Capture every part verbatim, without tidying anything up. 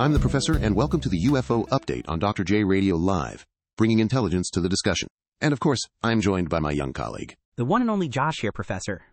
I'm the Professor, and welcome to the U F O Update on Doctor J Radio Live, bringing intelligence to the discussion. And of course, I'm joined by my young colleague. The one and only Josh here, Professor.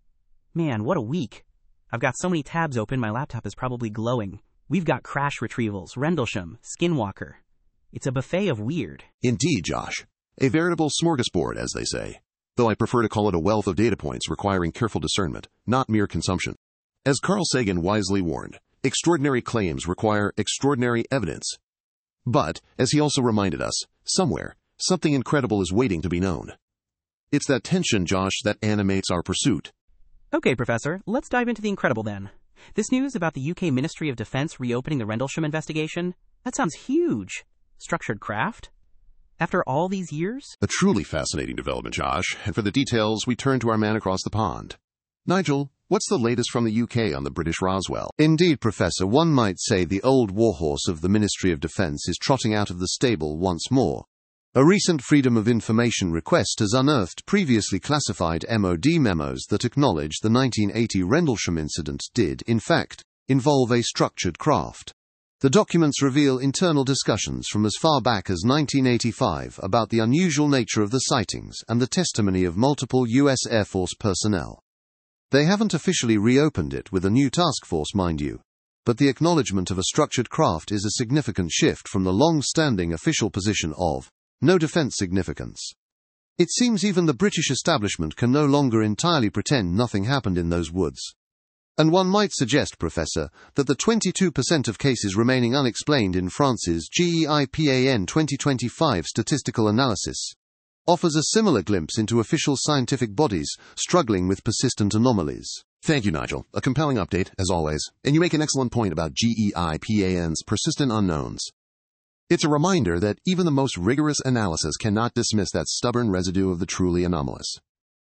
Man, what a week. I've got so many tabs open, my laptop is probably glowing. We've got crash retrievals, Rendlesham, Skinwalker. It's a buffet of weird. Indeed, Josh. A veritable smorgasbord, as they say. Though I prefer to call it a wealth of data points requiring careful discernment, not mere consumption. As Carl Sagan wisely warned, extraordinary claims require extraordinary evidence. But, as he also reminded us, somewhere, something incredible is waiting to be known. It's that tension, Josh, that animates our pursuit. Okay, Professor, let's dive into the incredible then. This news about the U K Ministry of Defence reopening the Rendlesham investigation, that sounds huge. Structured craft? After all these years? A truly fascinating development, Josh, and for the details, we turn to our man across the pond. Nigel, what's the latest from the U K on the British Roswell? Indeed, Professor, one might say the old warhorse of the Ministry of Defence is trotting out of the stable once more. A recent Freedom of Information request has unearthed previously classified M O D memos that acknowledge the nineteen eighty Rendlesham incident did, in fact, involve a structured craft. The documents reveal internal discussions from as far back as nineteen eighty-five about the unusual nature of the sightings and the testimony of multiple U S Air Force personnel. They haven't officially reopened it with a new task force, mind you, but the acknowledgement of a structured craft is a significant shift from the long-standing official position of no defence significance. It seems even the British establishment can no longer entirely pretend nothing happened in those woods. And one might suggest, Professor, that the twenty-two percent of cases remaining unexplained in France's GEIPAN twenty twenty-five statistical analysis offers a similar glimpse into official scientific bodies struggling with persistent anomalies. Thank you, Nigel. A compelling update, as always, and you make an excellent point about GEIPAN's persistent unknowns. It's a reminder that even the most rigorous analysis cannot dismiss that stubborn residue of the truly anomalous.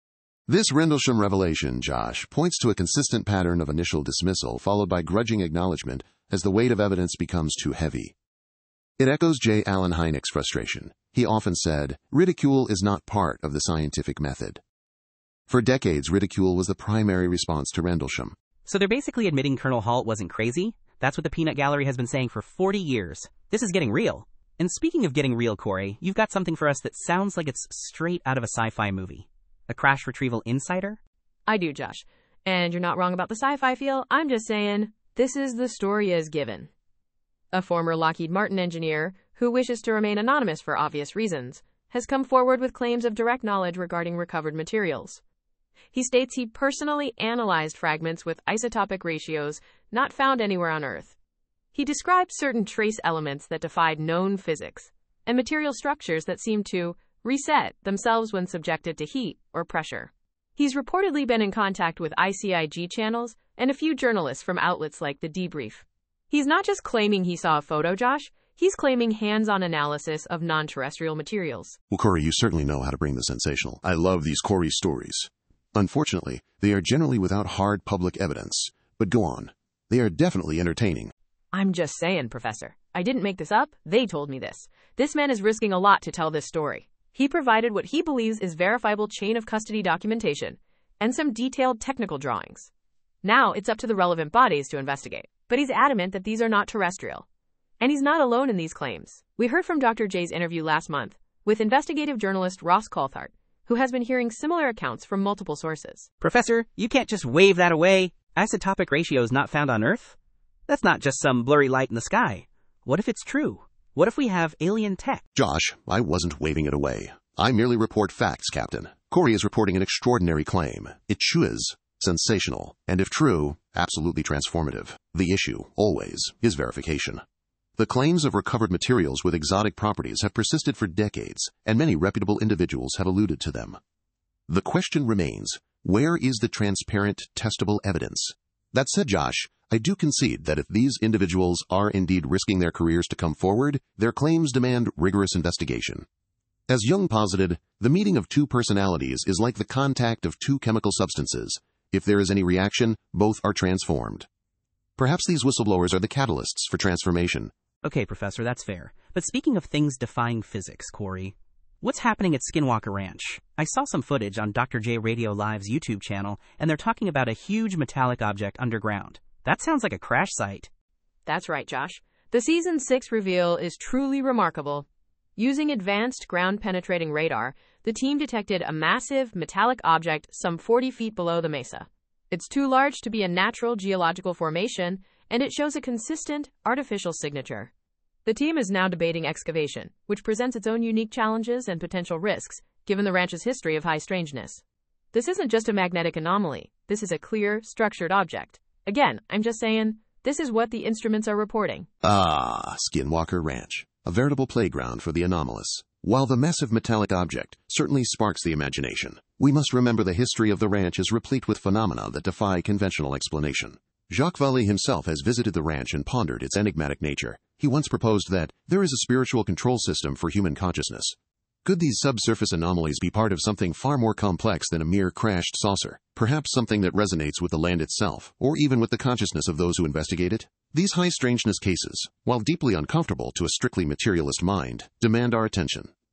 This Rendlesham revelation, Josh, points to a consistent pattern of initial dismissal followed by grudging acknowledgement as the weight of evidence becomes too heavy. It echoes J. Allen Hynek's frustration. He often said, ridicule is not part of the scientific method. For decades, ridicule was the primary response to Rendlesham. So they're basically admitting Colonel Halt wasn't crazy? That's what the Peanut Gallery has been saying for forty years. This is getting real. And speaking of getting real, Corey, you've got something for us that sounds like it's straight out of a sci-fi movie. A crash retrieval insider? I do, Josh. And you're not wrong about the sci-fi feel. I'm just saying, this is the story as given. A former Lockheed Martin engineer, who wishes to remain anonymous for obvious reasons, has come forward with claims of direct knowledge regarding recovered materials. He states he personally analyzed fragments with isotopic ratios not found anywhere on Earth. He described certain trace elements that defied known physics, and material structures that seemed to reset themselves when subjected to heat or pressure. He's reportedly been in contact with I C I G channels and a few journalists from outlets like The Debrief. He's not just claiming he saw a photo, Josh. He's claiming hands-on analysis of non-terrestrial materials. Well, Corey, you certainly know how to bring the sensational. I love these Corey stories. Unfortunately, they are generally without hard public evidence. But go on. They are definitely entertaining. I'm just saying, Professor. I didn't make this up. They told me this. This man is risking a lot to tell this story. He provided what he believes is verifiable chain of custody documentation and some detailed technical drawings. Now it's up to the relevant bodies to investigate. But he's adamant that these are not terrestrial. And he's not alone in these claims. We heard from Doctor J's interview last month with investigative journalist Ross Coulthart, who has been hearing similar accounts from multiple sources. Professor, you can't just wave that away. Isotopic ratios not found on Earth? That's not just some blurry light in the sky. What if it's true? What if we have alien tech? Josh, I wasn't waving it away. I merely report facts, Captain. Corey is reporting an extraordinary claim. It is sensational, and if true, absolutely transformative. The issue, always, is verification. The claims of recovered materials with exotic properties have persisted for decades, and many reputable individuals have alluded to them. The question remains, where is the transparent, testable evidence? That said, Josh, I do concede that if these individuals are indeed risking their careers to come forward, their claims demand rigorous investigation. As Jung posited, the meeting of two personalities is like the contact of two chemical substances. If there is any reaction, both are transformed. Perhaps these whistleblowers are the catalysts for transformation. Okay, Professor, that's fair. But speaking of things defying physics, Corey, what's happening at Skinwalker Ranch? I saw some footage on Doctor J Radio Live's YouTube channel, and they're talking about a huge metallic object underground. That sounds like a crash site. That's right, Josh. The Season six reveal is truly remarkable. Using advanced ground-penetrating radar, the team detected a massive, metallic object some forty feet below the mesa. It's too large to be a natural geological formation, and it shows a consistent, artificial signature. The team is now debating excavation, which presents its own unique challenges and potential risks, given the ranch's history of high strangeness. This isn't just a magnetic anomaly. This is a clear, structured object. Again, I'm just saying, this is what the instruments are reporting. Ah, Skinwalker Ranch. A veritable playground for the anomalous. While the massive metallic object certainly sparks the imagination, we must remember the history of the ranch is replete with phenomena that defy conventional explanation. Jacques Vallée himself has visited the ranch and pondered its enigmatic nature. He once proposed that there is a spiritual control system for human consciousness. Could these subsurface anomalies be part of something far more complex than a mere crashed saucer? Perhaps something that resonates with the land itself, or even with the consciousness of those who investigate it? These high strangeness cases, while deeply uncomfortable to a strictly materialist mind, demand our attention.